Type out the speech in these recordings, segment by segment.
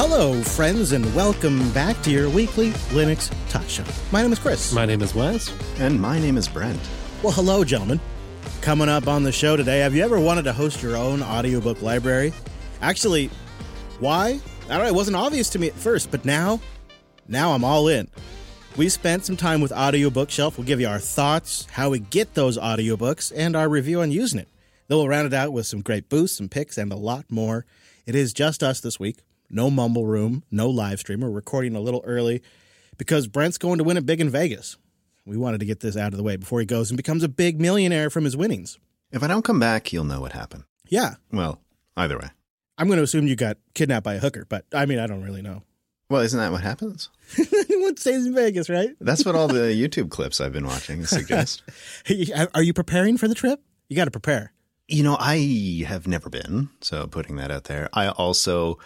Hello, friends, and welcome back to your weekly Linux Talk Show. My name is Chris. My name is Wes. And my name is Brent. Well, hello, gentlemen. Coming up on the show today, have you ever wanted to host your own audiobook library? Actually, why? I don't know, it wasn't obvious to me at first, but now I'm all in. We spent some time with Audio Bookshelf. We'll give you our thoughts, how we get those audiobooks, and our review on using it. Then we'll round it out with some great boosts, some picks, and a lot more. It is just us this week. No Mumble Room, no live stream. We're recording a little early because Brent's going to win it big in Vegas. We wanted to get this out of the way before he goes and becomes a big millionaire from his winnings. If I don't come back, you'll know what happened. Yeah. Well, either way. I'm going to assume you got kidnapped by a hooker, but I mean, I don't really know. Well, isn't that what happens? Anyone stays in Vegas, right? That's what all the YouTube clips I've been watching suggest. Are you preparing for the trip? You got to prepare. You know, I have never been, so putting that out there. I also,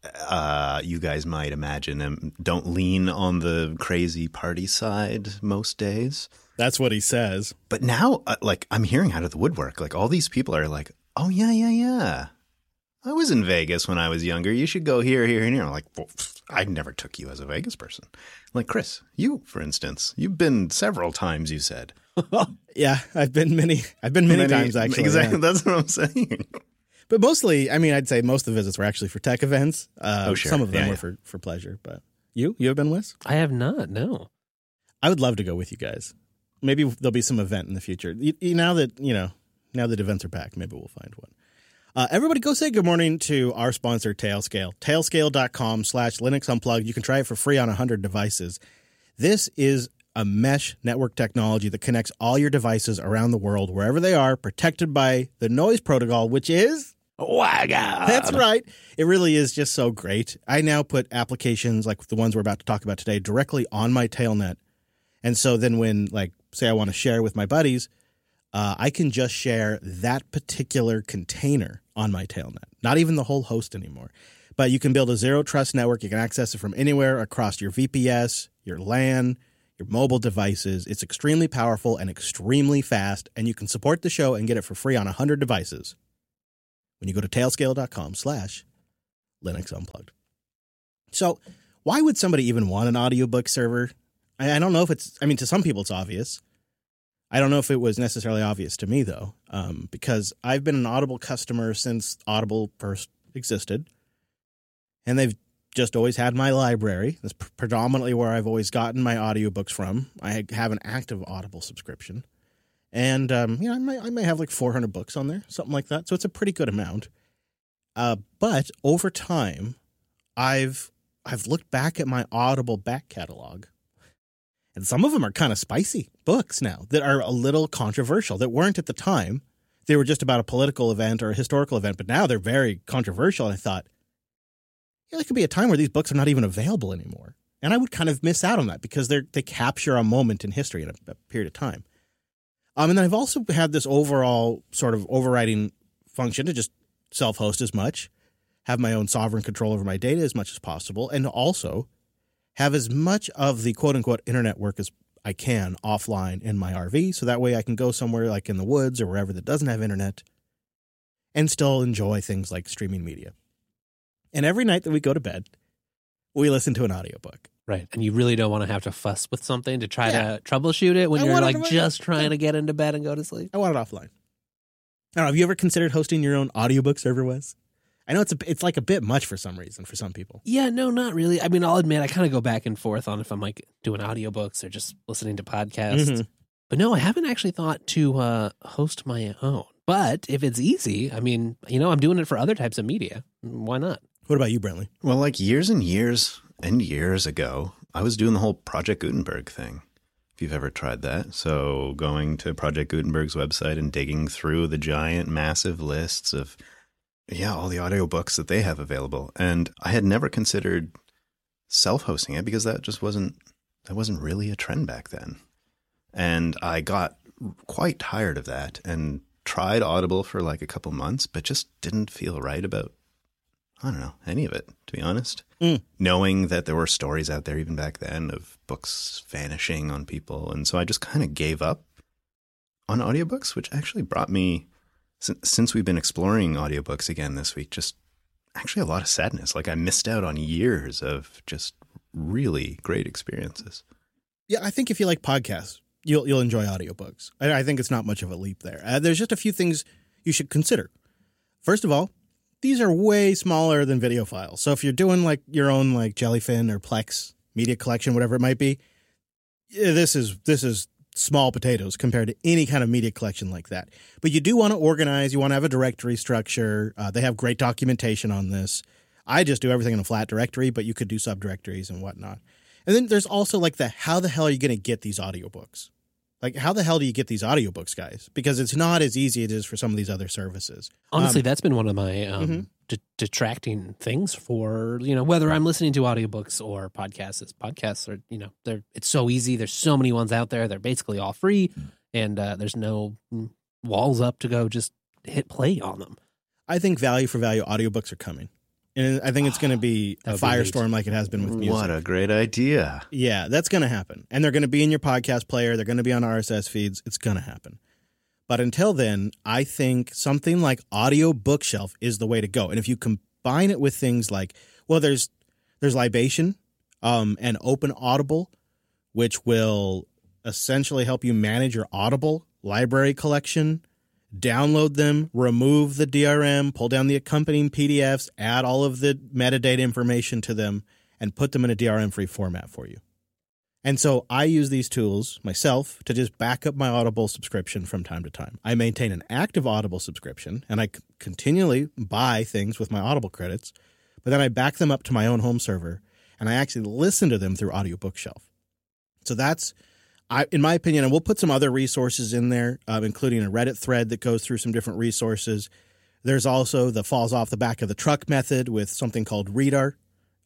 you guys might imagine, don't lean on the crazy party side most days. That's what he says. But now, I'm hearing out of the woodwork, all these people are like, oh, yeah. I was in Vegas when I was younger. You should go here, here, and here. I'm like, well, I never took you as a Vegas person. Like, Chris, you, for instance, you've been several times, you said. Yeah, I've been many times, actually. Exactly, yeah. That's what I'm saying. But mostly, I mean, I'd say most of the visits were actually for tech events. Sure. Some of them were for pleasure. But you have been, Wes? I have not, no. I would love to go with you guys. Maybe there'll be some event in the future. Now that events are back, maybe we'll find one. Everybody go say good morning to our sponsor, Tailscale. Tailscale.com/Linux Unplugged. You can try it for free on 100 devices. This is a mesh network technology that connects all your devices around the world, wherever they are, protected by the noise protocol, which is WAGA. That's right. It really is just so great. I now put applications like the ones we're about to talk about today directly on my Tailnet. And so then when, say I want to share with my buddies, I can just share that particular container on my Tailnet, not even the whole host anymore. But you can build a zero trust network. You can access it from anywhere across your VPS, your LAN, your mobile devices. It's extremely powerful and extremely fast, and you can support the show and get it for free on 100 devices when you go to tailscale.com/Linux Unplugged. So why would somebody even want an audiobook server? I don't know if to some people it's obvious. I don't know if it was necessarily obvious to me, though, because I've been an Audible customer since Audible first existed, and they've just always had my library. That's predominantly where I've always gotten my audiobooks from. I have an active Audible subscription, and I might have 400 books on there, something like that. So it's a pretty good amount. But over time, I've looked back at my Audible back catalog. And some of them are kind of spicy books now that are a little controversial, that weren't at the time. They were just about a political event or a historical event, but now they're very controversial. And I thought, there could be a time where these books are not even available anymore. And I would kind of miss out on that because they capture a moment in history in a period of time. And then I've also had this overall sort of overriding function to just self-host as much, have my own sovereign control over my data as much as possible, and also have as much of the quote-unquote internet work as I can offline in my RV, so that way I can go somewhere like in the woods or wherever that doesn't have internet and still enjoy things like streaming media. And every night that we go to bed, we listen to an audiobook. Right, and you really don't want to have to fuss with something to try to troubleshoot it when you're just trying to get into bed and go to sleep. I want it offline. I don't know, have you ever considered hosting your own audiobook server, Wes? I know it's a bit much for some reason for some people. Yeah, no, not really. I mean, I'll admit I kind of go back and forth on if I'm doing audiobooks or just listening to podcasts. Mm-hmm. But no, I haven't actually thought to host my own. But if it's easy, I mean, I'm doing it for other types of media. Why not? What about you, Brentley? Well, years and years and years ago, I was doing the whole Project Gutenberg thing. If you've ever tried that. So going to Project Gutenberg's website and digging through the giant, massive lists of all the audiobooks that they have available. And I had never considered self-hosting it because that wasn't really a trend back then. And I got quite tired of that and tried Audible for a couple months, but just didn't feel right about, I don't know, any of it, to be honest. Knowing that there were stories out there even back then of books vanishing on people. And so I just kind of gave up on audiobooks, which actually brought me, since we've been exploring audiobooks again this week, just actually a lot of sadness. Like I missed out on years of just really great experiences. Yeah, I think if you like podcasts, you'll enjoy audiobooks. I think it's not much of a leap there. There's just a few things you should consider. First of all, these are way smaller than video files. So if you're doing like your own like Jellyfin or Plex media collection, whatever it might be, this is small potatoes compared to any kind of media collection like that. But you do want to organize. You want to have a directory structure. They have great documentation on this. I just do everything in a flat directory, but you could do subdirectories and whatnot. And then there's also like how the hell are you going to get these audiobooks? Like, how the hell do you get these audiobooks, guys? Because it's not as easy as it is for some of these other services. Honestly, that's been one of my detracting things for, whether I'm listening to audiobooks or podcasts. Podcasts are, it's so easy. There's so many ones out there. They're basically all free, and there's no walls up to go just hit play on them. I think value for value audiobooks are coming. And I think it's going to be a firestorm like it has been with music. What a great idea. Yeah, that's going to happen. And they're going to be in your podcast player. They're going to be on RSS feeds. It's going to happen. But until then, I think something like Audio Bookshelf is the way to go. And if you combine it with things like, well, there's Libation and Open Audible, which will essentially help you manage your Audible library collection, download them, remove the DRM, pull down the accompanying PDFs, add all of the metadata information to them, and put them in a DRM-free format for you. And so I use these tools myself to just back up my Audible subscription from time to time. I maintain an active Audible subscription, and I continually buy things with my Audible credits, but then I back them up to my own home server, and I actually listen to them through Audio Bookshelf. So that's, in my opinion, and we'll put some other resources in there, including a Reddit thread that goes through some different resources. There's also the falls off the back of the truck method with something called Readar,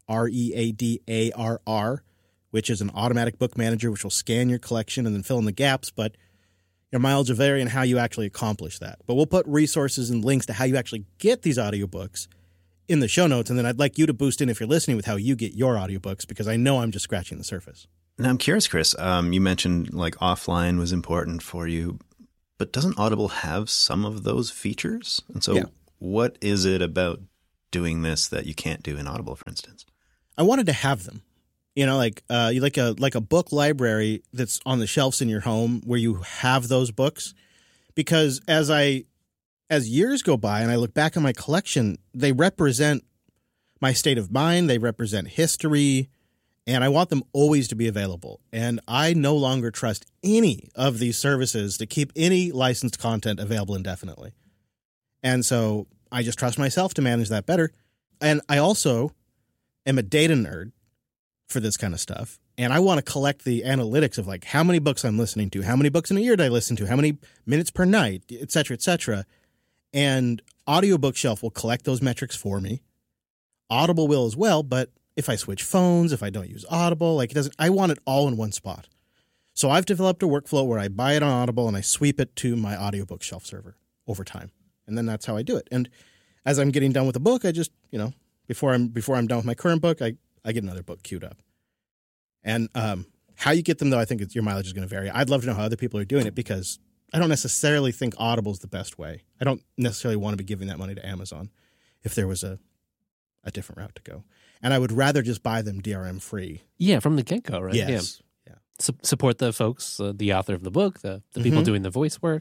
Readarr, which is an automatic book manager which will scan your collection and then fill in the gaps, but your mileage will vary in how you actually accomplish that. But we'll put resources and links to how you actually get these audiobooks in the show notes, and then I'd like you to boost in if you're listening with how you get your audiobooks, because I know I'm just scratching the surface. Now, I'm curious, Chris, you mentioned like offline was important for you, but doesn't Audible have some of those features? And so What is it about doing this that you can't do in Audible, for instance? I wanted to have them. You like a book library that's on the shelves in your home where you have those books, because as years go by and I look back on my collection, they represent my state of mind, they represent history, and I want them always to be available. And I no longer trust any of these services to keep any licensed content available indefinitely. And so I just trust myself to manage that better. And I also am a data nerd for this kind of stuff. And I want to collect the analytics of like how many books I'm listening to, how many books in a year did I listen to, how many minutes per night, et cetera, et cetera. And Audio Bookshelf will collect those metrics for me. Audible will as well, but if I switch phones, if I don't use Audible, like it doesn't, I want it all in one spot. So I've developed a workflow where I buy it on Audible and I sweep it to my Audio Bookshelf server over time. And then that's how I do it. And as I'm getting done with a book, I just, before I'm done with my current book, I get another book queued up. And how you get them, though, I think your mileage is going to vary. I'd love to know how other people are doing it, because I don't necessarily think Audible is the best way. I don't necessarily want to be giving that money to Amazon if there was a different route to go. And I would rather just buy them DRM free. Yeah, from the get-go, right? Yes. Yeah. Support the folks, the author of the book, the people doing the voice work.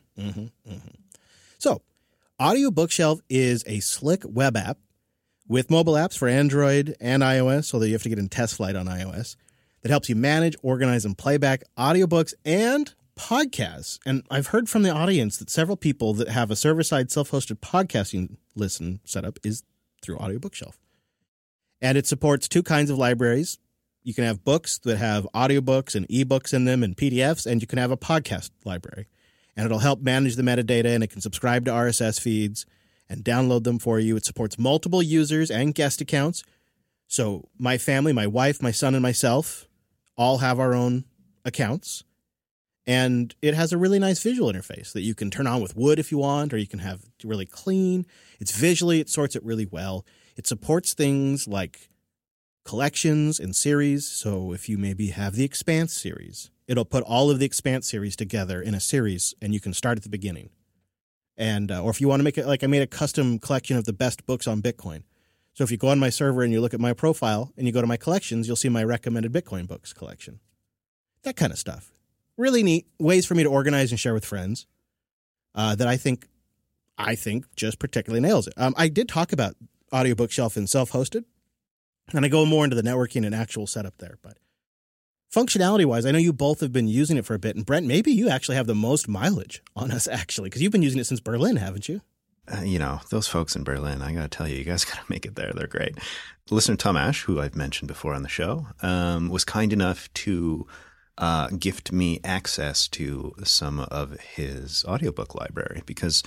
So, Audio Bookshelf is a slick web app with mobile apps for Android and iOS, although you have to get in test flight on iOS, that helps you manage, organize, and play back audiobooks and podcasts. And I've heard from the audience that several people that have a server-side self-hosted podcasting listen setup is through Audio Bookshelf. And it supports two kinds of libraries. You can have books that have audiobooks and ebooks in them and PDFs, and you can have a podcast library. And it'll help manage the metadata, and it can subscribe to RSS feeds and download them for you. It supports multiple users and guest accounts. So my family, my wife, my son, and myself all have our own accounts. And it has a really nice visual interface that you can turn on with wood if you want, or you can have really clean. It's visually, it sorts it really well. It supports things like collections and series. So if you maybe have the Expanse series, it'll put all of the Expanse series together in a series, and you can start at the beginning. And or if you want to make it, like I made a custom collection of the best books on Bitcoin. So if you go on my server and you look at my profile and you go to my collections, you'll see my recommended Bitcoin books collection. That kind of stuff. Really neat ways for me to organize and share with friends that I think just particularly nails it. I did talk about Audio Bookshelf and self-hosted, and I go more into the networking and actual setup there. But functionality-wise, I know you both have been using it for a bit. And Brent, maybe you actually have the most mileage on us, actually, because you've been using it since Berlin, haven't you? Those folks in Berlin, I got to tell you, you guys got to make it there. They're great. Listener Tom Ash, who I've mentioned before on the show, was kind enough to gift me access to some of his audiobook library because,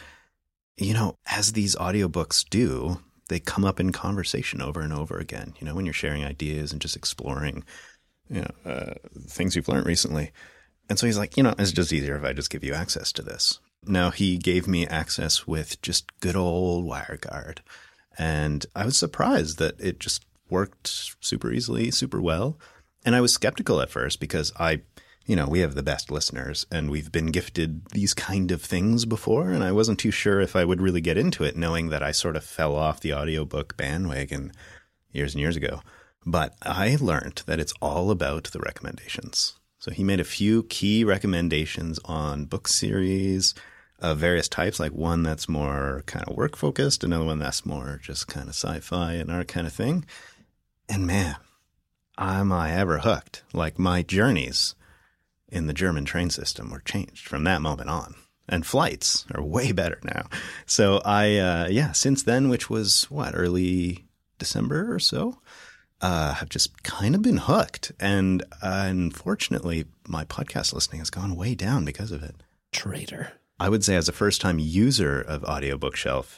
as these audiobooks do, they come up in conversation over and over again, when you're sharing ideas and just exploring, things you've learned recently. And so he's like, it's just easier if I just give you access to this. Now, he gave me access with just good old WireGuard. And I was surprised that it just worked super easily, super well. And I was skeptical at first because we have the best listeners and we've been gifted these kind of things before. And I wasn't too sure if I would really get into it, knowing that I sort of fell off the audiobook bandwagon years and years ago. But I learned that it's all about the recommendations. So he made a few key recommendations on book series of various types, like one that's more kind of work focused, another one that's more just kind of sci-fi and art kind of thing. And man, am I ever hooked. Like my journeys in the German train system were changed from that moment on. And flights are way better now. So since then, which was early December or so, have just kind of been hooked. And unfortunately, my podcast listening has gone way down because of it. Traitor. I would say as a first-time user of Audio Bookshelf,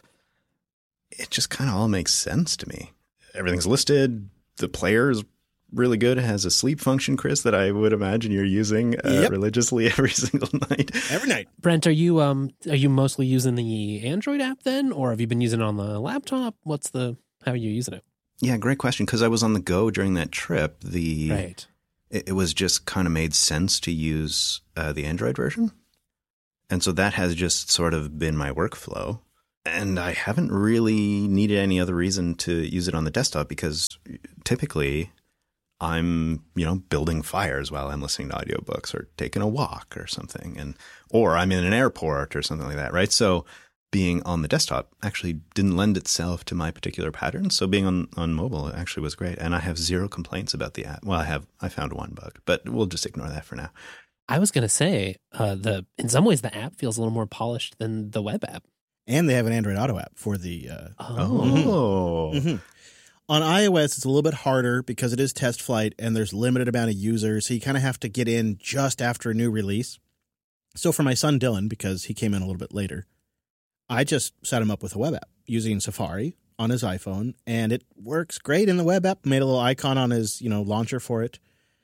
it just kind of all makes sense to me. Everything's listed. The player's really good. It has a sleep function, Chris, that I would imagine you're using religiously every single night. Every night. Brent, are you mostly using the Android app then, or have you been using it on the laptop? How are you using it? Yeah, great question. Because I was on the go during that trip. Right. It was just kind of made sense to use the Android version. And so that has just sort of been my workflow. And I haven't really needed any other reason to use it on the desktop because typically I'm, building fires while I'm listening to audiobooks or taking a walk or something. Or I'm in an airport or something like that, right? So being on the desktop actually didn't lend itself to my particular pattern. So being on mobile actually was great. And I have zero complaints about the app. Well, I found one bug, but we'll just ignore that for now. I was going to say, in some ways, the app feels a little more polished than the web app. And they have an Android Auto app for the... Mm-hmm. On iOS, it's a little bit harder because it is test flight and there's limited amount of users. So you kind of have to get in just after a new release. So for my son, Dylan, because he came in a little bit later, I just set him up with a web app using Safari on his iPhone. And it works great in the web app. Made a little icon on his launcher for it.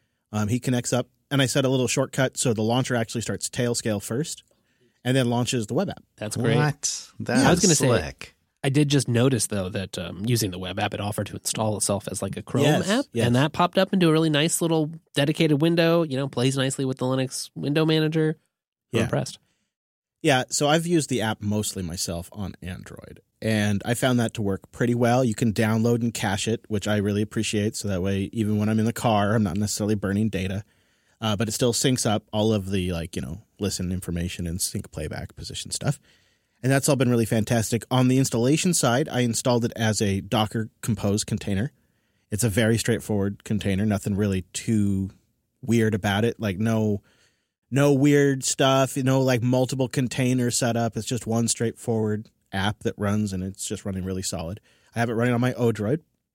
He connects up. And I set a little shortcut so the launcher actually starts Tailscale first and then launches the web app. That's great. What? That's I was going to slick. say, I did just notice, though, that using the web app, it offered to install itself as like a Chrome app. Yes. And that popped up into a really nice little dedicated window, plays nicely with the Linux window manager. I'm impressed. Yeah, so I've used the app mostly myself on Android. And I found that to work pretty well. You can download and cache it, which I really appreciate. So that way, even when I'm in the car, I'm not necessarily burning data. But it still syncs up all of the listen information and sync playback position stuff. And that's all been really fantastic. On the installation side, I installed it as a Docker Compose container. It's a very straightforward container, nothing really too weird about it. Like no weird stuff, like multiple container setup. It's just one straightforward app that runs and it's just running really solid. I have it running on my Odroid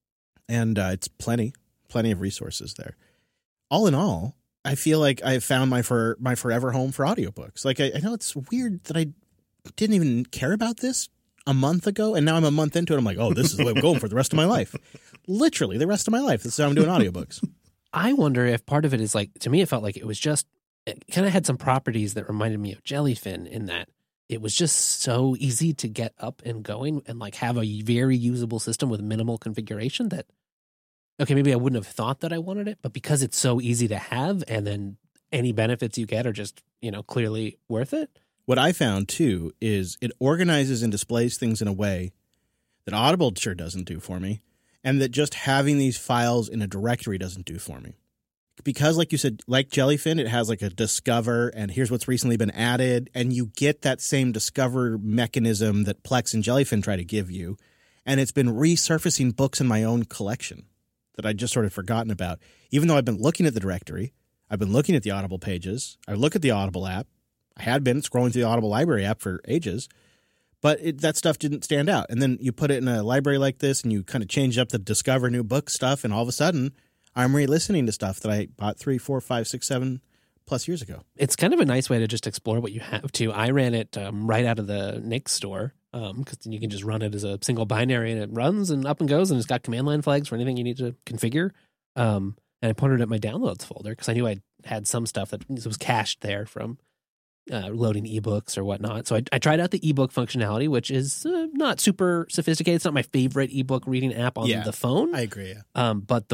and it's plenty of resources there. All in all, I feel like I've found my forever home for audiobooks. Like I know it's weird that I didn't even care about this a month ago, and now I'm a month into it. I'm like, oh, this is the way I'm going for the rest of my life. Literally, the rest of my life. This is how I'm doing audiobooks. I wonder if part of it is to me, it felt like it kind of had some properties that reminded me of Jellyfin in that it was just so easy to get up and going and have a very usable system with minimal configuration that, okay, maybe I wouldn't have thought that I wanted it, but because it's so easy to have and then any benefits you get are just, clearly worth it. What I found, too, is it organizes and displays things in a way that Audible sure doesn't do for me. and that just having these files in a directory doesn't do for me. Because, like you said, like Jellyfin, it has like a discover and here's what's recently been added, and you get that same discover mechanism that Plex and Jellyfin try to give you, and it's been resurfacing books in my own collection that I'd just sort of forgotten about. Even though I've been looking at the directory, I've been looking at the Audible pages, I look at the Audible app, I had been scrolling through the Audible library app for ages, but that stuff didn't stand out. And then you put it in a library like this and you kind of change up the discover new book stuff, and all of a sudden I'm re-listening to stuff that I bought 3, 4, 5, 6, 7 plus years ago. It's kind of a nice way to just explore what you have too. I ran it right out of the Nix store because you can just run it as a single binary and it runs and up and goes, and it's got command line flags for anything you need to configure. And I put it in my downloads folder because I knew I had some stuff that was cached there from loading ebooks or whatnot. So I tried out the ebook functionality, which is not super sophisticated. It's not my favorite ebook reading app on the phone. I agree. Yeah. But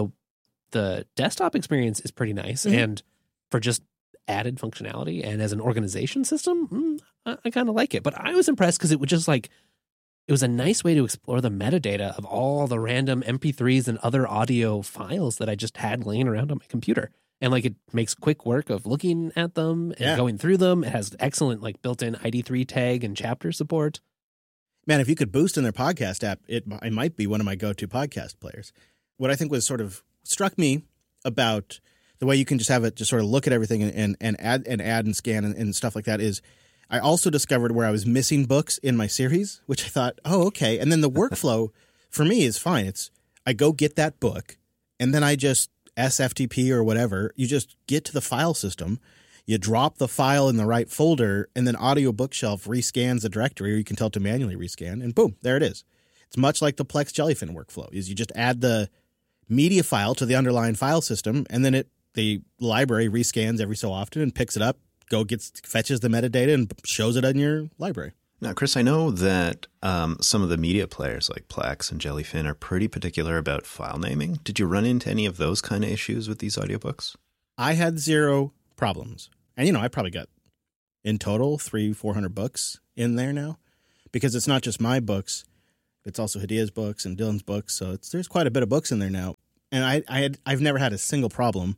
the desktop experience is pretty nice, and for just added functionality and as an organization system, I kind of like it. But I was impressed because it was just like, it was a nice way to explore the metadata of all the random MP3s and other audio files that I just had laying around on my computer. And like, it makes quick work of looking at them and going through them. It has excellent like built-in ID3 tag and chapter support. Man, if you could boost in their podcast app, it might be one of my go-to podcast players. What I think was sort of struck me about the way you can just have it just sort of look at everything and add and scan and stuff like that is I also discovered where I was missing books in my series, which I thought, oh, okay. And then the workflow for me is fine. It's I go get that book and then I just SFTP or whatever. You just get to the file system. You drop the file in the right folder, and then Audio Bookshelf rescans the directory, or you can tell it to manually rescan, and boom, there it is. It's much like the Plex Jellyfin workflow. Is you just add the media file to the underlying file system, and then the library rescans every so often and picks it up, fetches the metadata, and shows it in your library. Now, Chris, I know that some of the media players like Plex and Jellyfin are pretty particular about file naming. Did you run into any of those kind of issues with these audiobooks? I had zero problems. And, I probably got, in total, 300-400 books in there now. Because it's not just my books. It's also Hadia's books and Dylan's books. So there's quite a bit of books in there now. And I've never had a single problem.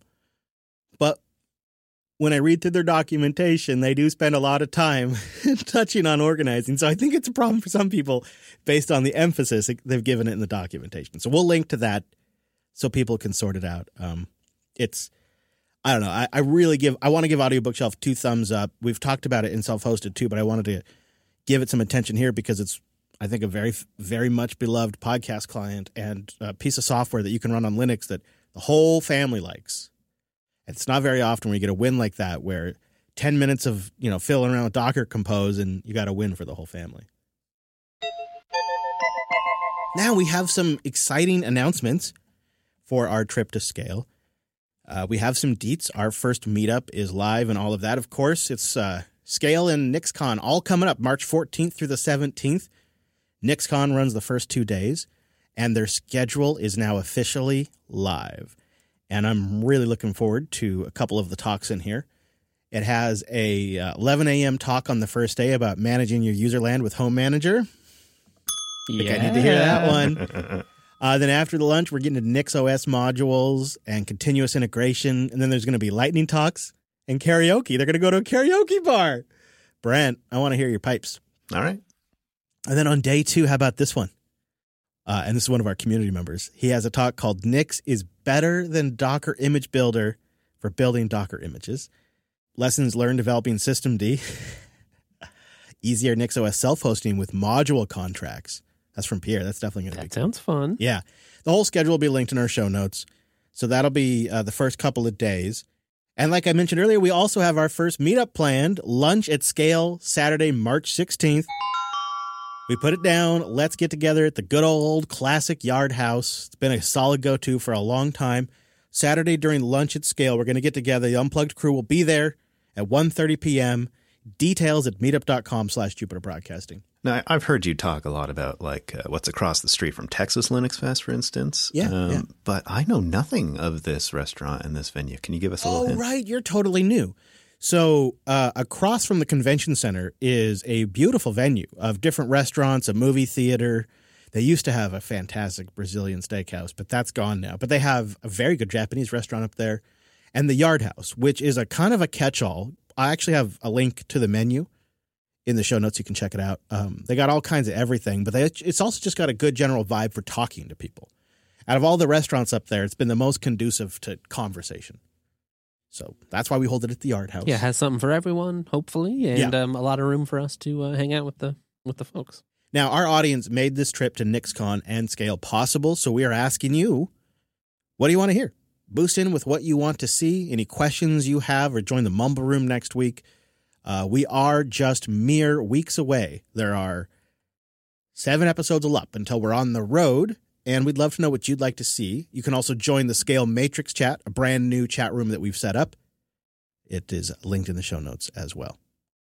But when I read through their documentation, they do spend a lot of time touching on organizing. So I think it's a problem for some people based on the emphasis they've given it in the documentation. So we'll link to that so people can sort it out. I don't know. I want to give Audio Bookshelf 2 thumbs up. We've talked about it in self-hosted too, but I wanted to give it some attention here because it's, I think, a very, very much beloved podcast client and a piece of software that you can run on Linux that the whole family likes. It's not very often where you get a win like that, where 10 minutes of, fiddling around with Docker Compose and you got a win for the whole family. Now we have some exciting announcements for our trip to Scale. We have some deets. Our first meetup is live and all of that. Of course, it's Scale and NixCon all coming up March 14th through the 17th. NixCon runs the first 2 days, and their schedule is now officially live. And I'm really looking forward to a couple of the talks in here. It has a 11 a.m. talk on the first day about managing your user land with Home Manager. I think I need to hear that one. Then after the lunch, we're getting to NixOS modules and continuous integration. And then there's going to be lightning talks and karaoke. They're going to go to a karaoke bar. Brent, I want to hear your pipes. All right. And then on day 2, how about this one? And this is one of our community members. He has a talk called Nix is better than Docker Image Builder for building Docker images. Lessons learned developing systemd. Easier NixOS self-hosting with module contracts. That's from Pierre. That's definitely going to be cool. That sounds fun. Yeah. The whole schedule will be linked in our show notes. So that'll be the first couple of days. And like I mentioned earlier, we also have our first meetup planned, Lunch at Scale, Saturday, March 16th. We put it down. Let's get together at the good old classic Yard House. It's been a solid go-to for a long time. Saturday during Lunch at Scale, we're going to get together. The Unplugged crew will be there at 1:30 p.m. Details at meetup.com/Jupiter Broadcasting. Now, I've heard you talk a lot about what's across the street from Texas Linux Fest, for instance. Yeah. But I know nothing of this restaurant and this venue. Can you give us a little hint? Oh, right. You're totally new. So across from the convention center is a beautiful venue of different restaurants, a movie theater. They used to have a fantastic Brazilian steakhouse, but that's gone now. But they have a very good Japanese restaurant up there, and the Yard House, which is a kind of a catch-all. I actually have a link to the menu in the show notes. You can check it out. They got all kinds of everything, but it's also just got a good general vibe for talking to people. Out of all the restaurants up there, it's been the most conducive to conversation. So that's why we hold it at the Yard House. Yeah, it has something for everyone, hopefully, and a lot of room for us to hang out with the folks. Now, our audience made this trip to NixCon and Scale possible, so we are asking you, what do you want to hear? Boost in with what you want to see, any questions you have, or join the Mumble Room next week. We are just mere weeks away. There are 7 episodes up until we're on the road, and we'd love to know what you'd like to see. You can also join the Scale Matrix chat, a brand new chat room that we've set up. It is linked in the show notes as well.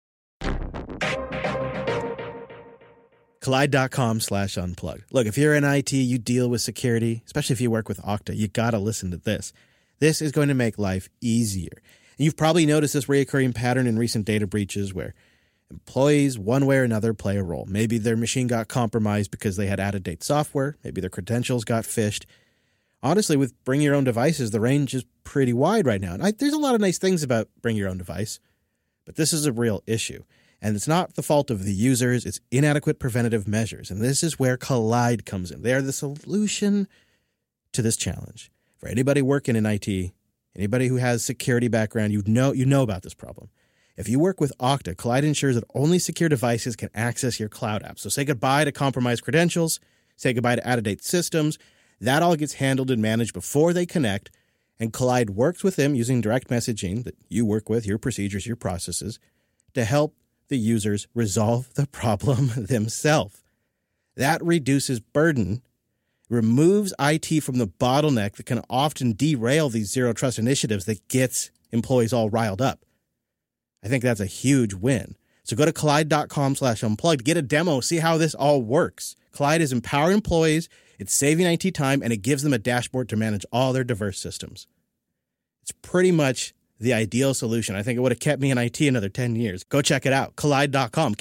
Collide.com/unplugged. Look, if you're in IT, you deal with security, especially if you work with Okta, you got to listen to this. This is going to make life easier. And you've probably noticed this recurring pattern in recent data breaches where employees, one way or another, play a role. Maybe their machine got compromised because they had out-of-date software. Maybe their credentials got phished. Honestly, with Bring Your Own Devices, the range is pretty wide right now. And there's a lot of nice things about Bring Your Own Device, but this is a real issue. And it's not the fault of the users, it's inadequate preventative measures. And this is where Collide comes in. They are the solution to this challenge. For anybody working in IT, anybody who has security background, you know about this problem. If you work with Okta, Collide ensures that only secure devices can access your cloud app. So say goodbye to compromised credentials, say goodbye to out-of-date systems. That all gets handled and managed before they connect, and Collide works with them using direct messaging that you work with, your procedures, your processes, to help the users resolve the problem themselves. That reduces burden, removes IT from the bottleneck that can often derail these zero trust initiatives that gets employees all riled up. I think that's a huge win. So go to collide.com/unplugged, get a demo, see how this all works. Collide is empowering employees, it's saving IT time, and it gives them a dashboard to manage all their diverse systems. It's pretty much the ideal solution. I think it would have kept me in IT another 10 years. Go check it out. Collide.com,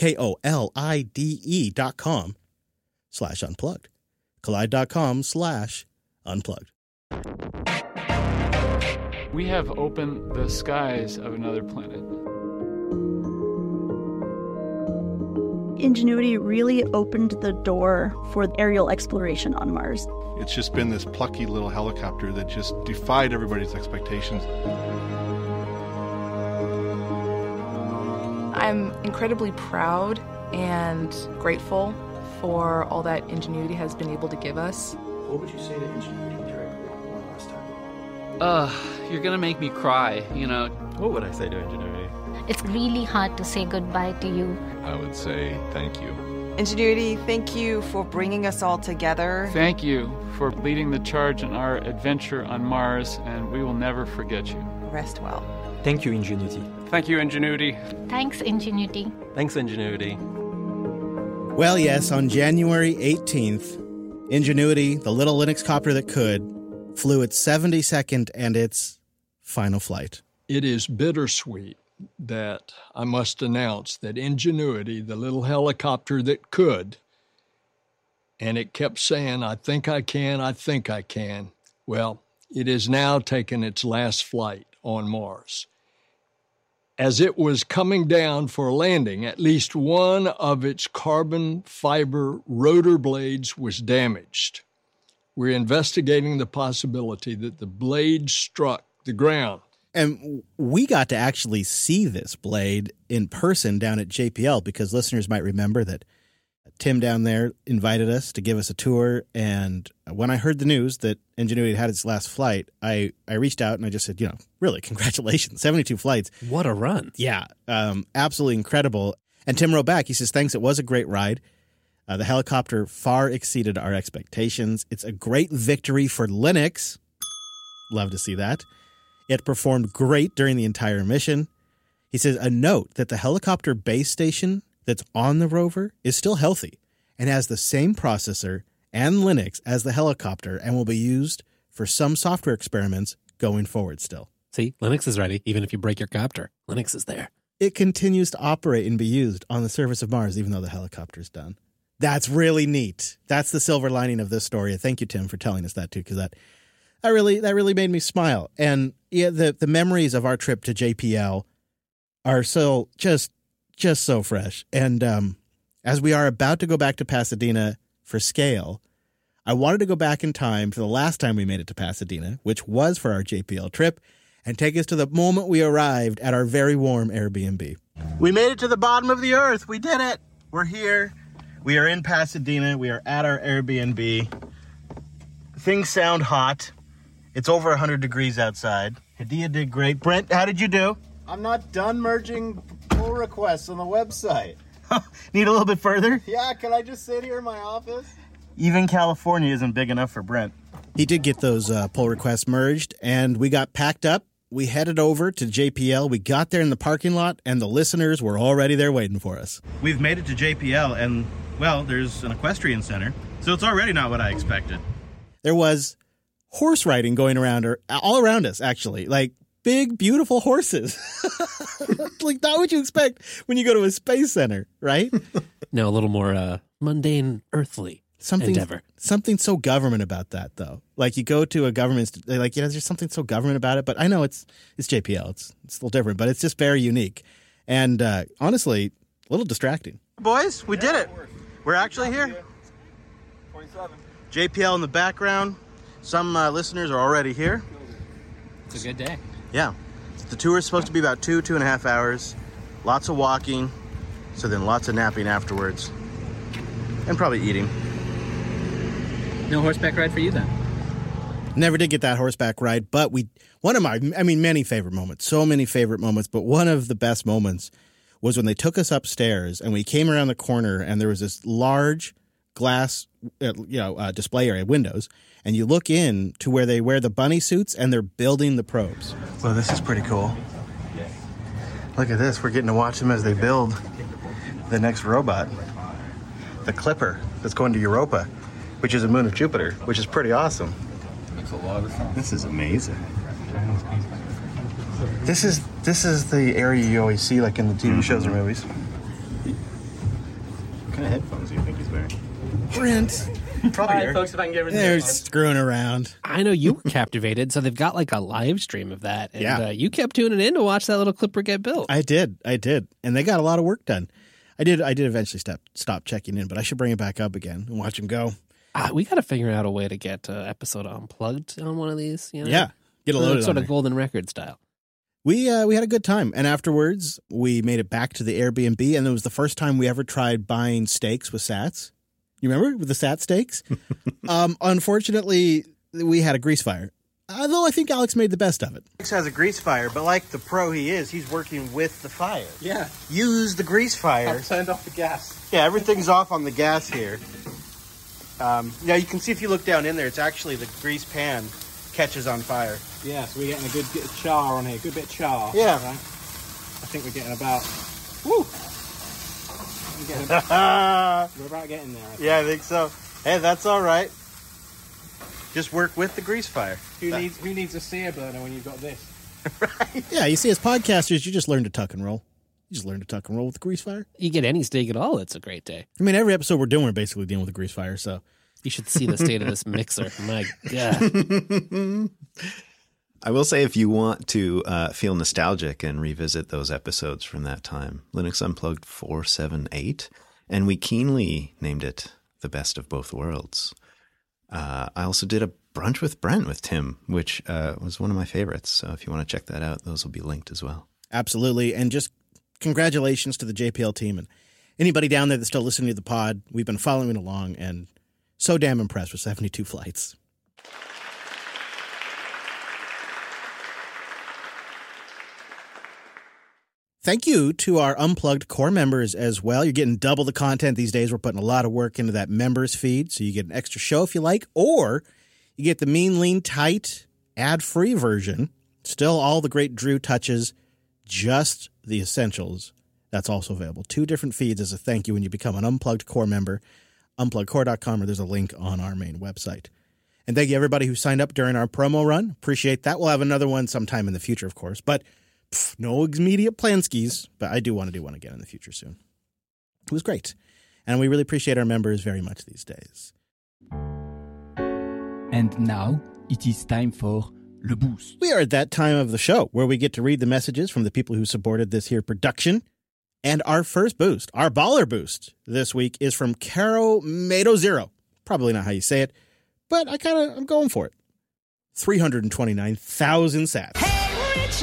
KOLIDE.com/unplugged. Collide.com/unplugged. We have opened the skies of another planet. Ingenuity really opened the door for aerial exploration on Mars. It's just been this plucky little helicopter that just defied everybody's expectations. I'm incredibly proud and grateful for all that Ingenuity has been able to give us. What would you say to Ingenuity during one last time? You're gonna make me cry, you know. What would I say to Ingenuity? It's really hard to say goodbye to you. I would say thank you. Ingenuity, thank you for bringing us all together. Thank you for leading the charge in our adventure on Mars, and we will never forget you. Rest well. Thank you, Ingenuity. Thank you, Ingenuity. Thanks, Ingenuity. Thanks, Ingenuity. Well, yes, on January 18th, Ingenuity, the little Linux copter that could, flew its 72nd and its final flight. It is bittersweet that I must announce that Ingenuity, the little helicopter that could, and it kept saying, I think I can, I think I can. Well, it has now taken its last flight on Mars. As it was coming down for landing, at least one of its carbon fiber rotor blades was damaged. We're investigating the possibility that the blade struck the ground. And we got to actually see this blade in person down at JPL because listeners might remember that Tim down there invited us to give us a tour. And when I heard the news that Ingenuity had its last flight, I reached out and I just said, really, congratulations, 72 flights. What a run. Yeah, absolutely incredible. And Tim wrote back, he says, thanks, it was a great ride. The helicopter far exceeded our expectations. It's a great victory for Linux. Love to see that. It performed great during the entire mission. He says, a note that the helicopter base station that's on the rover is still healthy and has the same processor and Linux as the helicopter and will be used for some software experiments going forward still. See, Linux is ready. Even if you break your copter, Linux is there. It continues to operate and be used on the surface of Mars, even though the helicopter's done. That's really neat. That's the silver lining of this story. Thank you, Tim, for telling us that too, because that really made me smile. And yeah, the memories of our trip to JPL are so just so fresh. And as we are about to go back to Pasadena for Scale, I wanted to go back in time to the last time we made it to Pasadena, which was for our JPL trip, and take us to the moment we arrived at our very warm Airbnb. We made it to the bottom of the earth. We did it. We're here. We are in Pasadena. We are at our Airbnb. Things sound hot. It's over 100 degrees outside. Hadia did great. Brent, how did you do? I'm not done merging pull requests on the website. Need a little bit further? Yeah, can I just sit here in my office? Even California isn't big enough for Brent. He did get those pull requests merged, and we got packed up. We headed over to JPL. We got there in the parking lot, and the listeners were already there waiting for us. We've made it to JPL, and, well, there's an equestrian center, so it's already not what I expected. There was horse riding going around, or all around us, actually. Like, big, beautiful horses. Like, not what you expect when you go to a space center, right? No, a little more mundane, earthly endeavor. Something so government about that, though. Like, you go to a government, like, you know, there's something so government about it. But I know it's JPL. It's a little different, but it's just very unique. And honestly, a little distracting. Boys, we did it. We're actually here. 27. JPL in the background. Some listeners are already here. It's a good day. Yeah. The tour is supposed to be about 2.5 hours. Lots of walking. So then lots of napping afterwards. And probably eating. No horseback ride for you then? Never did get that horseback ride, but many favorite moments. So many favorite moments, but one of the best moments was when they took us upstairs and we came around the corner and there was this large glass, display area, windows, and you look in to where they wear the bunny suits and they're building the probes. Well, this is pretty cool. Look at this. We're getting to watch them as they build the next robot, the Clipper, that's going to Europa, which is a moon of Jupiter, which is pretty awesome. Makes a lot of sense. This is amazing. This is the area you always see, like in the TV shows or movies. What kind of headphones do you think he's wearing? Brent. Probably. All right, folks, if I can get rid of They're screwing around. I know you were captivated, so they've got like a live stream of that. And yeah. You kept tuning in to watch that little Clipper get built. I did. And they got a lot of work done. I did eventually stop checking in, but I should bring it back up again and watch him go. We got to figure out a way to get episode unplugged on one of these. You know? Yeah, get a load sort of golden record style. We had a good time, and afterwards we made it back to the Airbnb, and it was the first time we ever tried buying steaks with Sats. You remember with the Sat steaks? Unfortunately, we had a grease fire. Although I think Alex made the best of it. Alex has a grease fire, but like the pro he is, he's working with the fire. Yeah. Use the grease fire. I've turned off the gas. Yeah, everything's off on the gas here. Now you can see if you look down in there, it's actually the grease pan catches on fire. Yeah, so we're getting a good bit of char on here, good bit of char. Yeah. Right? I think we're getting about... Woo! We're about getting there. I think so. Hey, that's all right. Just work with the grease fire. Who needs a sear burner when you've got this? Right. Yeah, you see, as podcasters, you just learn to tuck and roll. You just learn to tuck and roll with the grease fire. You get any steak at all, it's a great day. I mean, every episode we're doing, we're basically dealing with a grease fire, so... You should see the state of this mixer. My God. I will say, if you want to feel nostalgic and revisit those episodes from that time, Linux Unplugged 478, and we keenly named it The Best of Both Worlds. I also did a brunch with Brent with Tim, which was one of my favorites. So if you want to check that out, those will be linked as well. Absolutely. And just congratulations to the JPL team and anybody down there that's still listening to the pod. We've been following along and so damn impressed with 72 flights. Thank you to our Unplugged core members as well. You're getting double the content these days. We're putting a lot of work into that members feed, so you get an extra show if you like, or you get the mean, lean, tight, ad-free version. Still all the great Drew touches, just the essentials. That's also available. 2 different feeds as a thank you when you become an Unplugged core member. Unpluggedcore.com, or there's a link on our main website. And thank you everybody who signed up during our promo run. Appreciate that. We'll have another one sometime in the future, of course, but no immediate plan skis, but I do want to do one again in the future soon. It was great. And we really appreciate our members very much these days. And now it is time for Le Boost. We are at that time of the show where we get to read the messages from the people who supported this here production. And our first boost, our baller boost this week is from Caro Mado Zero. Probably not how you say it, but I'm going for it. 329,000 sats. Hey, Rich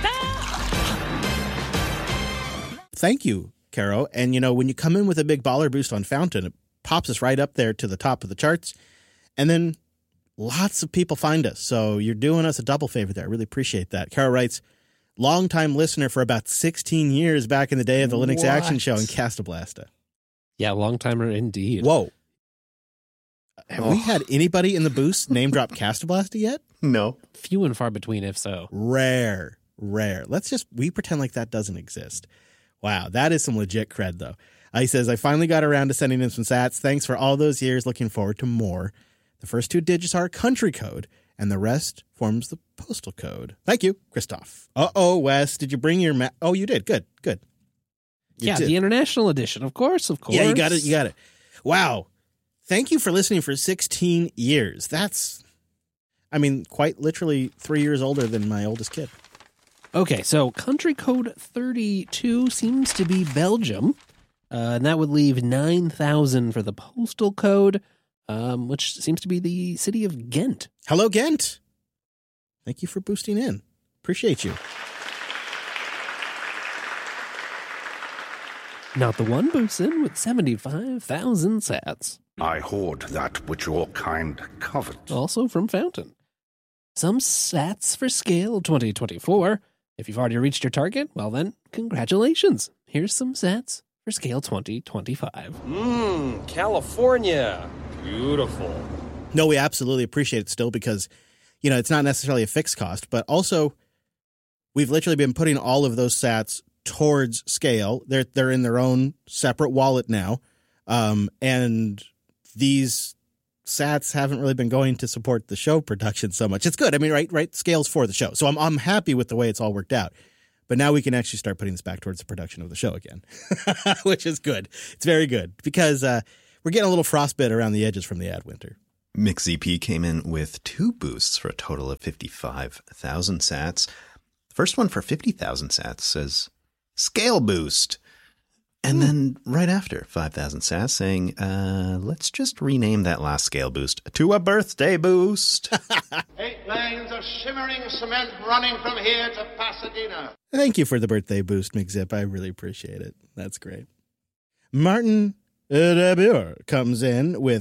Lobster! Thank you, Caro. And, when you come in with a big baller boost on Fountain, it pops us right up there to the top of the charts. And then lots of people find us. So you're doing us a double favor there. I really appreciate that. Caro writes, longtime listener for about 16 years back in the day of the Linux Action Show in Castablasta. Yeah, long-timer indeed. Whoa. Have we had anybody in the boost name drop Castablasta yet? No. Few and far between, if so. Rare. We pretend like that doesn't exist. Wow, that is some legit cred, though. He says, I finally got around to sending in some sats. Thanks for all those years. Looking forward to more. The first 2 digits are country code, and the rest forms the postal code. Thank you, Christoph. Uh-oh, Wes, did you bring your Oh, you did. Good. You did. The international edition, of course. Yeah, you got it. Wow. Thank you for listening for 16 years. That's, quite literally 3 years older than my oldest kid. Okay, so country code 32 seems to be Belgium, and that would leave 9,000 for the postal code, which seems to be the city of Ghent. Hello, Ghent. Thank you for boosting in. Appreciate you. Not the one boosts in with 75,000 sats. I hoard that which your kind covet. Also from Fountain. Some sats for Scale 2024. If you've already reached your target, well then, congratulations. Here's some sats for Scale 2025. California. Beautiful. No, we absolutely appreciate it still because, it's not necessarily a fixed cost, but also we've literally been putting all of those sats towards Scale. They're in their own separate wallet now. And these sats haven't really been going to support the show production so much. It's good. Right? Scale's for the show. So I'm happy with the way it's all worked out. But now we can actually start putting this back towards the production of the show again, which is good. It's very good because we're getting a little frostbite around the edges from the ad winter. MixZP came in with 2 boosts for a total of 55,000 sats. The first one for 50,000 sats says, Scale Boost. And then right after 5,000 sats saying, let's just rename that last Scale Boost to a birthday boost. 8 lanes of shimmering cement running from here to Pasadena. Thank you for the birthday boost, McZip. I really appreciate it. That's great. Martin Debure comes in with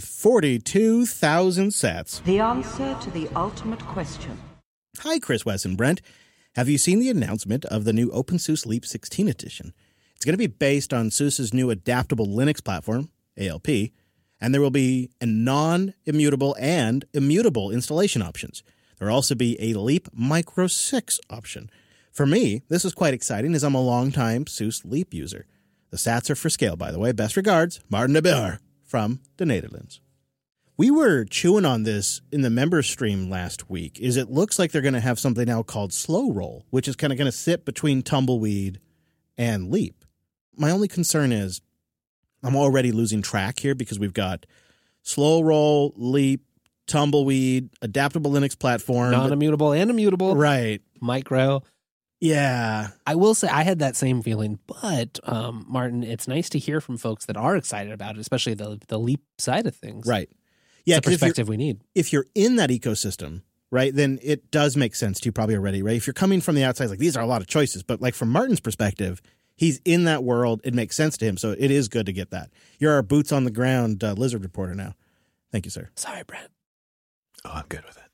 42,000 sats. The answer to the ultimate question. Hi, Chris, Wes, and Brent. Have you seen the announcement of the new OpenSUSE Leap 16 edition? It's going to be based on SUSE's new adaptable Linux platform, ALP, and there will be a non-immutable and immutable installation options. There will also be a Leap Micro 6 option. For me, this is quite exciting as I'm a longtime SUSE Leap user. The sats are for Scale, by the way. Best regards, Martin de Beer from the Netherlands. We were chewing on this in the member stream last week. It looks like they're going to have something now called Slow Roll, which is kind of going to sit between Tumbleweed and Leap. My only concern is I'm already losing track here because we've got Slow Roll, Leap, Tumbleweed, adaptable Linux platform. Non-immutable and immutable. Right. Micro. Yeah. I will say I had that same feeling, but Martin, it's nice to hear from folks that are excited about it, especially the Leap side of things. Right. Yeah, it's the perspective we need. If you're in that ecosystem, right, then it does make sense to you probably already, right? If you're coming from the outside, like these are a lot of choices, but like from Martin's perspective, he's in that world. It makes sense to him. So it is good to get that. You're our boots on the ground Lizard reporter now. Thank you, sir. Sorry, Brent. Oh, I'm good with it.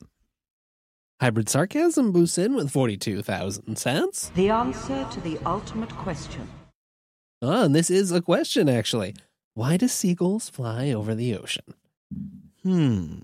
Hybrid Sarcasm boosts in with 42,000 sats. The answer to the ultimate question. Oh, and this is a question, actually. Why do seagulls fly over the ocean? I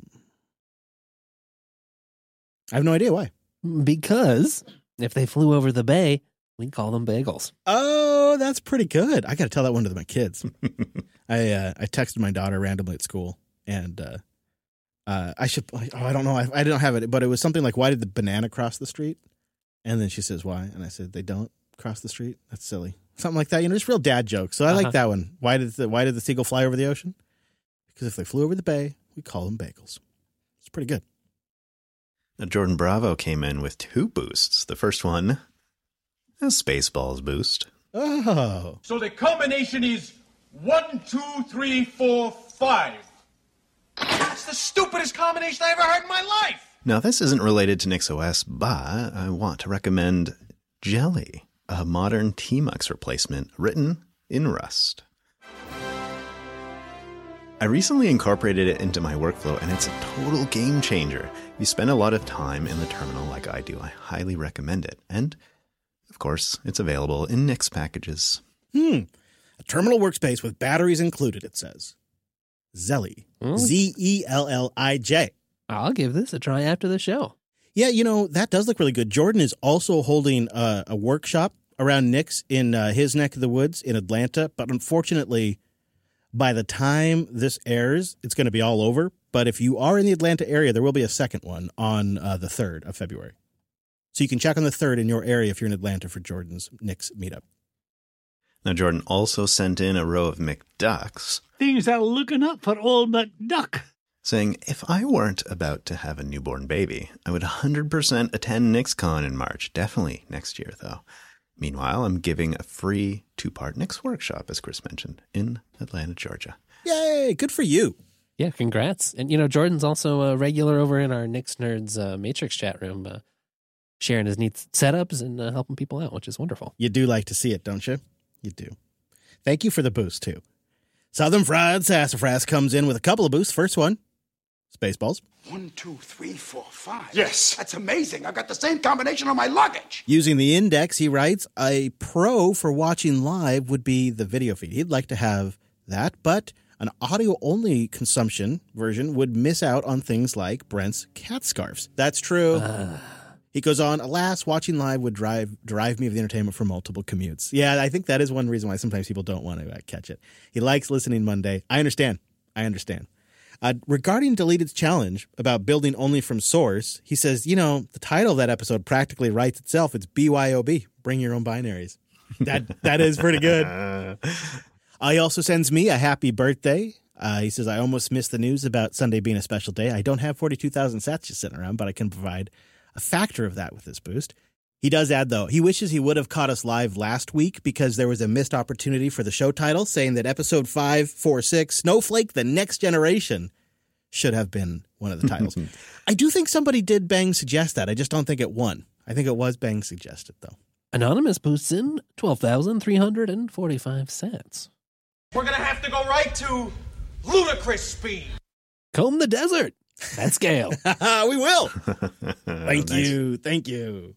have no idea why. Because if they flew over the bay, we'd call them bagels. Oh, that's pretty good. I got to tell that one to my kids. I texted my daughter randomly at school, and I don't know. I don't have it, but it was something like, why did the banana cross the street? And then she says, why? And I said, they don't cross the street? That's silly. Something like that. Just real dad jokes. So I like that one. Why did the seagull fly over the ocean? Because if they flew over the bay, we call them bagels. It's pretty good. Now, Jordan Bravo came in with 2 boosts. The first one, a Spaceballs boost. Oh. So the combination is 1, 2, 3, 4, 5. That's the stupidest combination I ever heard in my life. Now, this isn't related to NixOS, but I want to recommend Jelly, a modern Tmux replacement written in Rust. I recently incorporated it into my workflow, and it's a total game changer. If you spend a lot of time in the terminal like I do, I highly recommend it. And, of course, it's available in Nix packages. A terminal workspace with batteries included, it says. Zelly. Zellij. I'll give this a try after the show. Yeah, that does look really good. Jordan is also holding a workshop around Nix in his neck of the woods in Atlanta, but unfortunately, by the time this airs, it's going to be all over. But if you are in the Atlanta area, there will be a second one on the 3rd of February. So you can check on the 3rd in your area if you're in Atlanta for Jordan's Nix meetup. Now, Jordan also sent in a row of McDucks. Things are looking up for old McDuck. Saying, if I weren't about to have a newborn baby, I would 100% attend NixCon in March. Definitely next year, though. Meanwhile, I'm giving a free 2-part Nix workshop, as Chris mentioned, in Atlanta, Georgia. Yay! Good for you. Yeah, congrats. And, Jordan's also a regular over in our Nix Nerds Matrix chat room, sharing his neat setups and helping people out, which is wonderful. You do like to see it, don't you? You do. Thank you for the boost, too. Southern Fried Sassafras comes in with a couple of boosts. First one, Spaceballs. 1, 2, 3, 4, 5. Yes. That's amazing. I've got the same combination on my luggage. Using the index, he writes, a pro for watching live would be the video feed. He'd like to have that, but an audio-only consumption version would miss out on things like Brent's cat scarves. That's true. He goes on, alas, watching live would derive me of the entertainment for multiple commutes. Yeah, I think that is one reason why sometimes people don't want to catch it. He likes listening Monday. I understand. Regarding Deleted's challenge about building only from source, he says, the title of that episode practically writes itself. It's BYOB, bring your own binaries. That is pretty good. He also sends me a happy birthday. He says, I almost missed the news about Sunday being a special day. I don't have 42,000 sats just sitting around, but I can provide a factor of that with this boost. He does add, though, he wishes he would have caught us live last week because there was a missed opportunity for the show title, saying that episode 546, Snowflake, The Next Generation, should have been one of the titles. I do think somebody did bang suggest that. I just don't think it won. I think it was bang suggested, though. Anonymous boosts in 12,345 sats. We're going to have to go right to ludicrous speed. Comb the desert. That's Gale. We will. Thank you.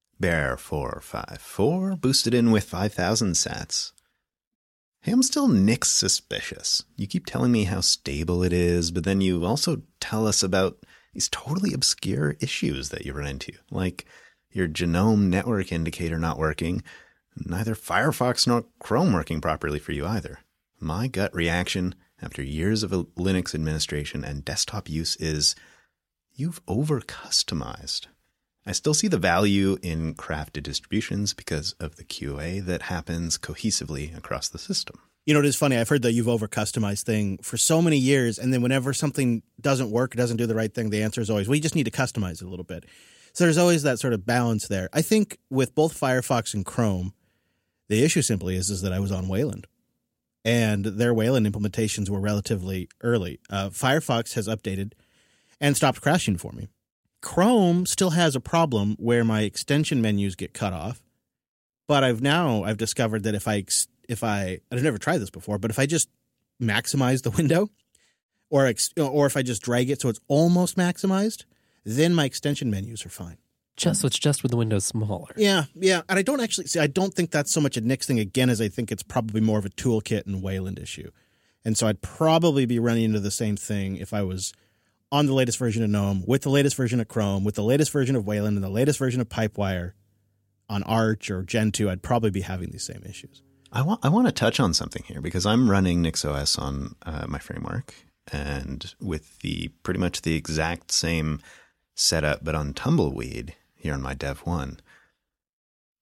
Bear454 boosted in with 5,000 sats. Hey, I'm still Nix suspicious. You keep telling me how stable it is, but then you also tell us about these totally obscure issues that you run into, like your genome network indicator not working, neither Firefox nor Chrome working properly for you either. My gut reaction after years of Linux administration and desktop use is, you've over-customized. I still see the value in crafted distributions because of the QA that happens cohesively across the system. It is funny. I've heard the you've over-customized thing for so many years, and then whenever something doesn't work, doesn't do the right thing, the answer is always, well, you just need to customize it a little bit. So there's always that sort of balance there. I think with both Firefox and Chrome, the issue simply is that I was on Wayland. And their Wayland implementations were relatively early. Firefox has updated and stopped crashing for me. Chrome still has a problem where my extension menus get cut off. But I've discovered that if I've never tried this before, but if I just maximize the window or if I just drag it so it's almost maximized, then my extension menus are fine. So it's just with the windows smaller. Yeah. And I don't think that's so much a Nix thing again as I think it's probably more of a toolkit and Wayland issue. And so I'd probably be running into the same thing if I was on the latest version of GNOME, with the latest version of Chrome, with the latest version of Wayland, and the latest version of Pipewire on Arch or Gen 2. I'd probably be having these same issues. I want to touch on something here because I'm running NixOS on my framework and with pretty much the exact same setup, but on Tumbleweed here on my Dev 1.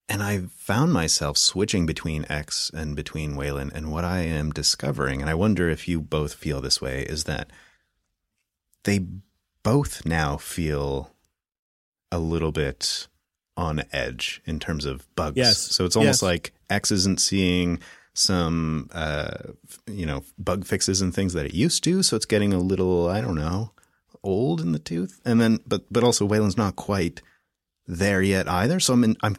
And I found myself switching between X and between Wayland. And what I am discovering, and I wonder if you both feel this way, is that they both now feel a little bit on edge in terms of bugs. Yes. So it's almost like X isn't seeing some, bug fixes and things that it used to. So it's getting a little, I don't know, old in the tooth. And then, but also Wayland's not quite there yet either. So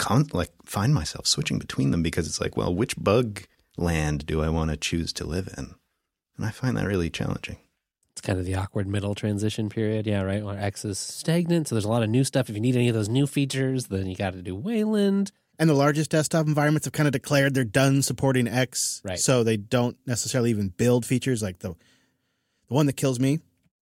find myself switching between them because it's like, well, which bug land do I want to choose to live in? And I find that really challenging. It's kind of the awkward middle transition period. Yeah, right. Where X is stagnant. So there's a lot of new stuff. If you need any of those new features, then you got to do Wayland. And the largest desktop environments have kind of declared they're done supporting X. Right. So they don't necessarily even build features. Like the one that kills me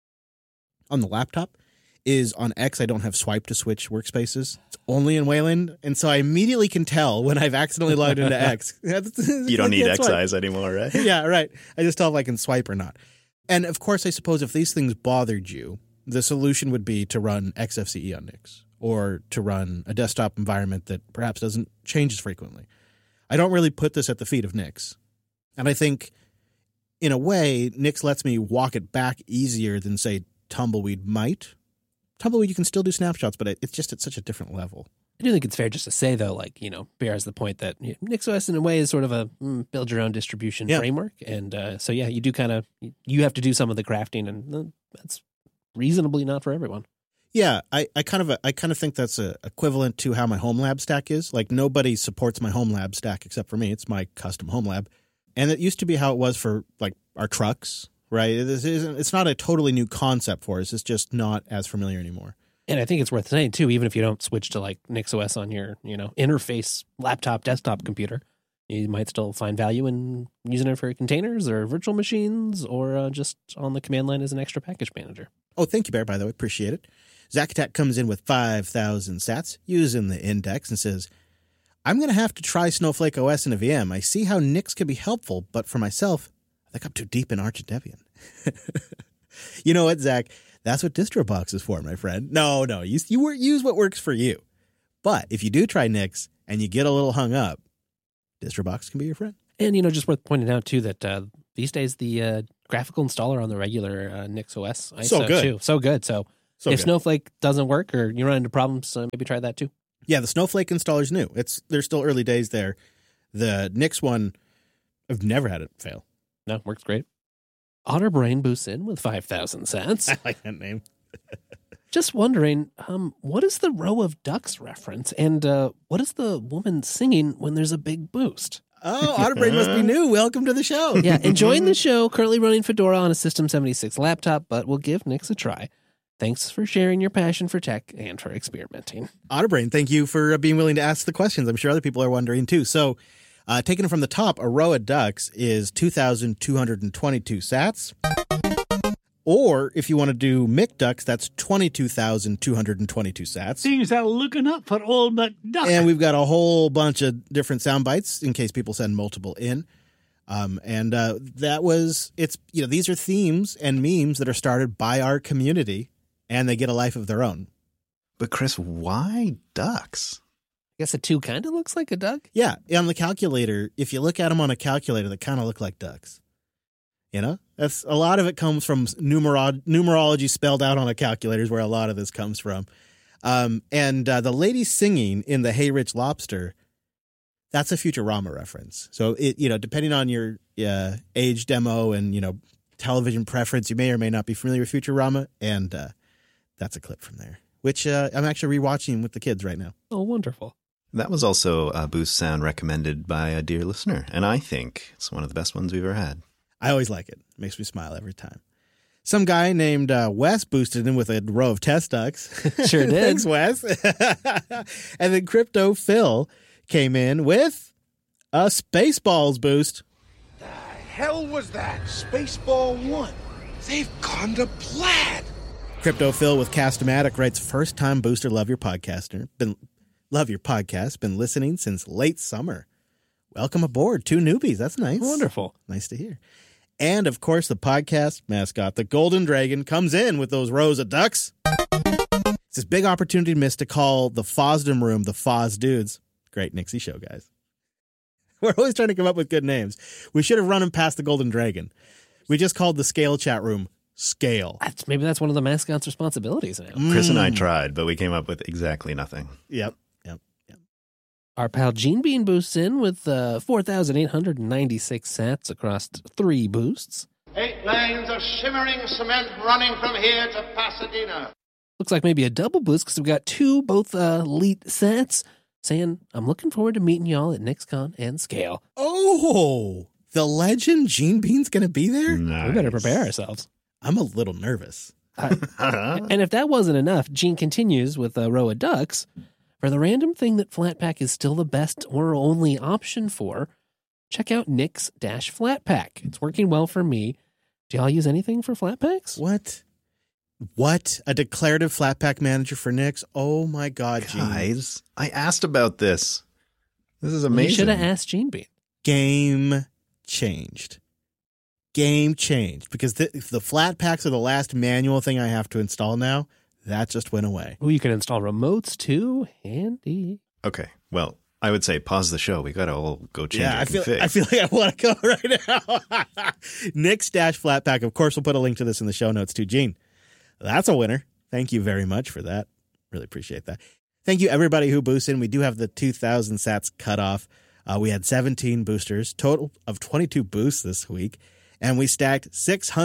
on the laptop is on X, I don't have swipe to switch workspaces. It's only in Wayland. And so I immediately can tell when I've accidentally logged into X. You don't need X-Eyes anymore, right? Yeah, right. I just tell if I can swipe or not. And of course, I suppose if these things bothered you, the solution would be to run XFCE on Nix or to run a desktop environment that perhaps doesn't change as frequently. I don't really put this at the feet of Nix. And I think, in a way, Nix lets me walk it back easier than, say, Tumbleweed might. Tumbleweed, you can still do snapshots, but it's just at such a different level. I do think it's fair just to say, though, bears the point that NixOS in a way is sort of a build your own distribution framework. And you do you have to do some of the crafting, and that's reasonably not for everyone. Yeah, I kind of think that's equivalent to how my home lab stack is. Like, nobody supports my home lab stack except for me. It's my custom home lab. And it used to be how it was for, like, our trucks. Right. It's not a totally new concept for us. It's just not as familiar anymore. And I think it's worth saying, too, even if you don't switch to like NixOS on your, interface laptop, desktop computer, you might still find value in using it for containers or virtual machines or just on the command line as an extra package manager. Oh, thank you, Bear, by the way. Appreciate it. Zach Attack comes in with 5,000 sats using the index and says, I'm going to have to try Snowflake OS in a VM. I see how Nix can be helpful, but for myself, I think I'm too deep in Arch and Debian. You know what, Zach? That's what DistroBox is for, my friend. No, you use what works for you. But if you do try Nix and you get a little hung up, DistroBox can be your friend. And, just worth pointing out, too, that these days the graphical installer on the regular NixOS ISO, so good. Too. So good. So if good. Snowflake doesn't work or you run into problems, maybe try that, too. Yeah, the Snowflake installer's new. They're still early days there. The Nix one, I've never had it fail. No, works great. Otterbrain boosts in with 5,000 sats. I like that name. Just wondering, what is the row of ducks reference? And what is the woman singing when there's a big boost? Oh, Otterbrain must be new. Welcome to the show. Yeah, enjoying the show. Currently running Fedora on a System 76 laptop, but we'll give Nix a try. Thanks for sharing your passion for tech and for experimenting. Otterbrain, thank you for being willing to ask the questions. I'm sure other people are wondering too. So, taking it from the top, a row of ducks is 2,222 sats. Or if you want to do McDucks, that's 22,222 sats. Things are looking up for old McDuck. And we've got a whole bunch of different sound bites in case people send multiple in. These are themes and memes that are started by our community, and they get a life of their own. But Chris, why ducks? I guess a 2 kind of looks like a duck. Yeah, on the calculator, if you look at them on a calculator, they kind of look like ducks. That's a lot of it comes from numerology spelled out on a calculator is where a lot of this comes from. The lady singing in the Hey Rich Lobster, that's a Futurama reference. So depending on your age demo and television preference, you may or may not be familiar with Futurama, and that's a clip from there, which I'm actually rewatching with the kids right now. Oh, wonderful. That was also a boost sound recommended by a dear listener, and I think it's one of the best ones we've ever had. I always like it. It makes me smile every time. Some guy named Wes boosted in with a row of test ducks. Sure did. Thanks, Wes. And then Crypto Phil came in with a Spaceballs boost. The hell was that? Spaceball 1. They've gone to Plaid. Crypto Phil with Cast-O-Matic writes, first time booster, love your podcast. Been listening since late summer. Welcome aboard. 2 newbies. That's nice. Wonderful. Nice to hear. And, of course, the podcast mascot, the Golden Dragon, comes in with those rows of ducks. It's this big opportunity missed to call the Fosdom room the Foz Dudes. Great Nixie Show, guys. We're always trying to come up with good names. We should have run them past the Golden Dragon. We just called the Scale chat room Scale. Maybe that's one of the mascot's responsibilities now. Chris and I tried, but we came up with exactly nothing. Yep. Our pal Gene Bean boosts in with 4,896 sats across 3 boosts. 8 lanes of shimmering cement running from here to Pasadena. Looks like maybe a double boost because we've got 2 both elite sats saying, I'm looking forward to meeting y'all at NixCon and Scale. Oh, the legend Gene Bean's going to be there? Nice. We better prepare ourselves. I'm a little nervous. And if that wasn't enough, Gene continues with a row of ducks. For the random thing that Flatpak is still the best or only option for, check out Nix-Flatpak. It's working well for me. Do y'all use anything for Flatpaks? What? A declarative Flatpak manager for Nix? Oh my God, Gene. Guys, I asked about this. This is amazing. You should have asked Gene Bean. Game changed. Because if the Flatpaks are the last manual thing I have to install now, that just went away. Oh, you can install remotes too. Handy. Okay, well, I would say pause the show. We got to all go change I feel config. like I want to go right now. Nix-Flatpak. Of course, we'll put a link to this in the show notes too. Gene, that's a winner. Thank you very much for that. Really appreciate that. Thank you, everybody who boosts in. We do have the 2,000 sats cut off. We had 17 boosters, total of 22 boosts this week. And we stacked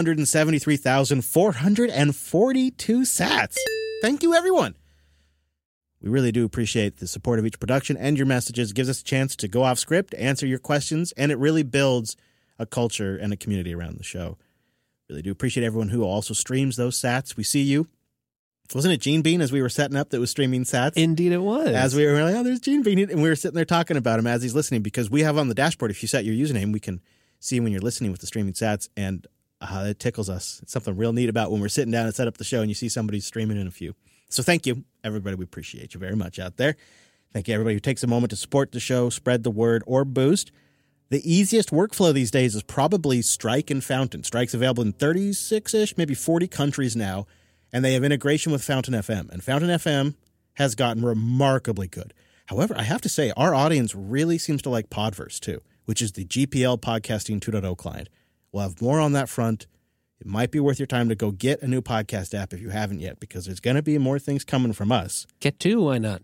673,442 sats. Thank you, everyone. We really do appreciate the support of each production and your messages. It gives us a chance to go off script, answer your questions, and it really builds a culture and a community around the show. Really do appreciate everyone who also streams those sats. We see you. Wasn't it Gene Bean as we were setting up that was streaming sats? Indeed it was. As we were like, oh, there's Gene Bean. And we were sitting there talking about him as he's listening because we have on the dashboard, if you set your username, we can see when you're listening with the streaming sats, and it tickles us. It's something real neat about when we're sitting down and set up the show and you see somebody streaming in a few. So thank you, everybody. We appreciate you very much out there. Thank you, everybody who takes a moment to support the show, spread the word, or boost. The easiest workflow these days is probably Strike and Fountain. Strike's available in 36-ish, maybe 40 countries now, and they have integration with Fountain FM. And Fountain FM has gotten remarkably good. However, I have to say, our audience really seems to like Podverse, too, which is the GPL Podcasting 2.0 client. We'll have more on that front. It might be worth your time to go get a new podcast app if you haven't yet, because there's going to be more things coming from us. Get 2, why not?